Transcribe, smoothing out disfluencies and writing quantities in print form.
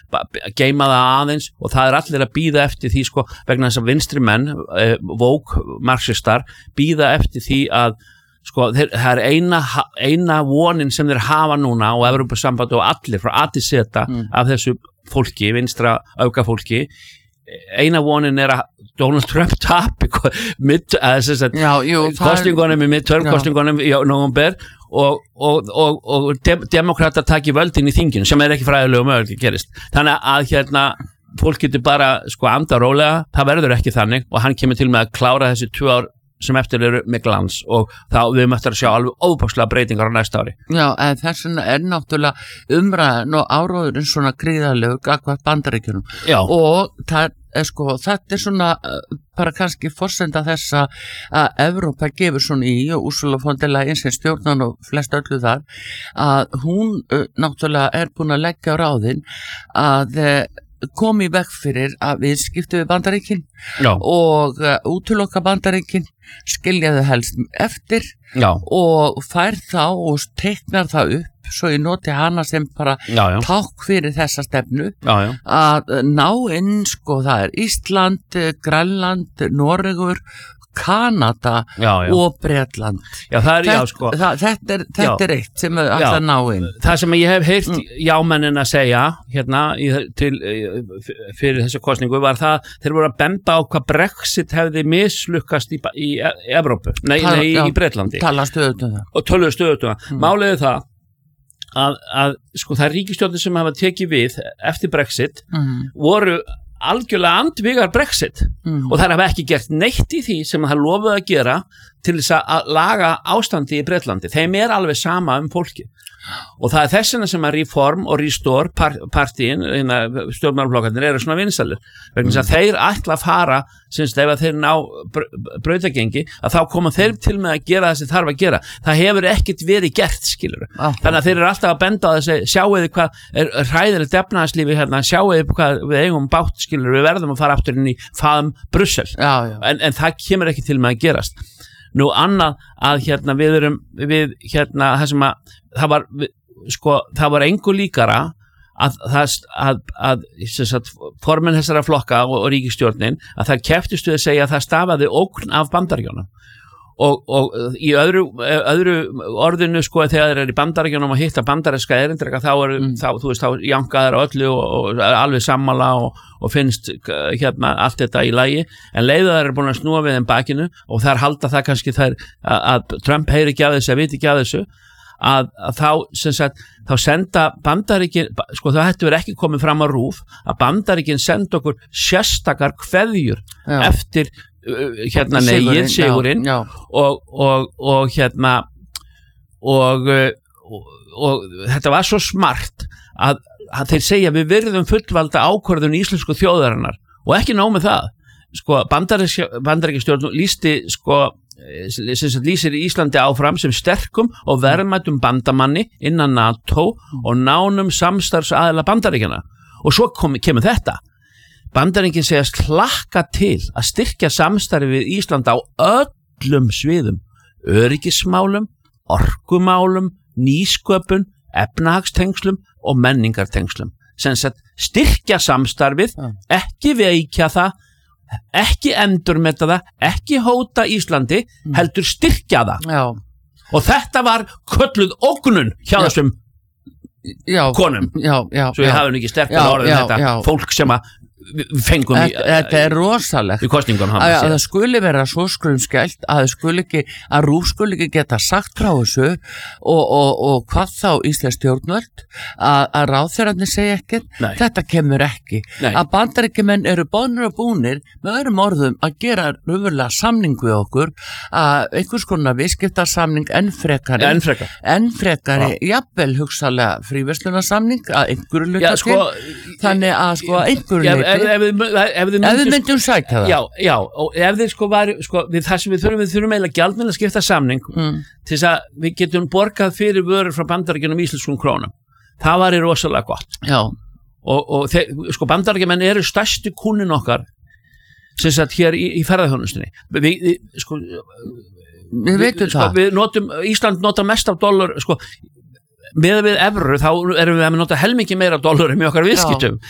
geyma það aðeins og það allir að bíða eftir því sko, vegna þess að vinstri menn woke marxistar bíða eftir því að sko, það eina vonin sem þeir hafa núna og Evrópusamband og allir frá A til Z af þessu fólki, vinstra öfgafólki eina vonin að Donald Trump tapi kostingunum í midterm-kostingunum í nóvember og demokrata taki völdin í þinginu sem ekki fræðilegu möguleiki gerist þannig að fólk getur bara sko anda rólega, það verður ekki þannig og hann kemur til með að klára þessi 2 ár sem eftir eru með glans og þá við möttum að sjá alveg óbúkslega breytingar á næsta ári. Já, en þess vegna náttúrulega umræðan og áróðurinn svona gríðarlegur gagnvart Bandaríkjunum. Já. Og það sko, þetta svona bara kannski forsenda þess að Evrópa gefur svona í og Ursula von der Leyen sem stjórnan og flest öllu þar að hún náttúrulega búin að leggja á ráðin að komi í veg fyrir að við skiptum við Bandaríkin og útiloka Bandaríkin skilja þau helst eftir og fær þá og teiknar það upp svo ég noti hana sem bara takk fyrir þessa stefnu að ná inn sko það Ísland, Grænland, Noregur Kanada og Bretland þetta eitt sem alltaf ná inn það sem ég hef heyrt jámennin að segja fyrir þessu kosningu var það þeir voru að benda á hvað Brexit hefði mislukkast í Evrópu í Bretlandi og töluðu stöðugt málið það að sko það ríkisstjórnir sem hafa tekið við eftir Brexit voru algjörlega andvígar Brexit og þær hafa ekki gert neitt í því sem það lofuðu að gera til þess að laga ástandi í Bretlandi þeim alveg sama fólki og það þessina sem að Reform og Restore partíin, stjórnmálaflokkarnir eru svona vinsalir, vegna þess að þeir ætla að fara, ef að þeir ná brautagengi, að þá koma þeir til með að gera það sem þarf að gera það hefur ekkert verið gert, skilur þannig að þeir eru alltaf að benda á þessi sjáuði hvað hræðilegt efnahagslífi sjáuði hvað við eigum bátt, skilur við verðum að fara aftur inn í faðum Brussel en það kemur ekki til með að gerast nú annað að við erum það sem að það var engu líkara að formenn þessara flokka og ríkisstjórnin að það kepptist við að segja að það stafaði ógn af Bandaríkjunum og í öðru orðinu sko þegar þeir eru í Bandaríkjunum að hitta bandaríska erindreka þá jankaðar öllu og alveg sammála og finnst allt þetta í lagi en leiða þeir eru búin að snúa við þeim bakinu og þar halda það kannski að Trump heyri ekki af þessu að viti ekki af þessu að þá senda Bandaríkin sko það hættu verið ekki komið fram á RÚV að Bandaríkin senda okkur sérstakar kveðjur eftir sigurinn og þetta var svo smart að þeir segja við virðum fullvalda ákvörðun íslensku þjóðarinnar og ekki nóg með það sko Bandaríkjastjórn lýsir Íslandi áfram sem sterkum og verðmætum bandamanni innan NATO og nánum samstarfsaðila Bandaríkjana og svo kemur þetta Bandaríkin segjast hlakka til að styrkja samstarfi við Ísland á öllum sviðum öryggismálum, orkumálum nýsköpun, efnahagstengslum og menningartengslum sem sagt styrkja samstarfið ekki veikja það ekki endurmeta það, ekki hóta Íslandi, heldur styrkja það og þetta var kölluð ógnun hjá þessum konum svo ég hafi ekki sterkar orðin þetta fólk sem að fengum þetta rosalegt í kosningunum að það skuli vera svo skrumskælt að RÚV skuli ekki geta sagt frá þessu og hvað þá íslensk stjórnvöld að ráðherrarnir segja ekkert þetta kemur ekki að Bandaríkjamenn eru boðnir og búnir með öðrum orðum að gera raunverulega samning við okkur að einhvers konar viðskiptasamning enn frekari jafnvel hugsalega fríverslunarsamning að einhverju luta til þannig að einhverju luta ef við myndum sækja það já, og ef þeir við það sem við þurfum eiginlega gjaldmiðla skipta samning til þess að við getum borgað fyrir vörur frá Bandaríkjunum íslenskum krónum það var rosalega gott og Bandaríkjamenn eru stærstu kúnin okkar sem sagt hér í ferðaþjónustunni við veitum það Ísland notar mest af dollar með við evru þá erum við að nota helmingi meira dollar með okkar viðskiptum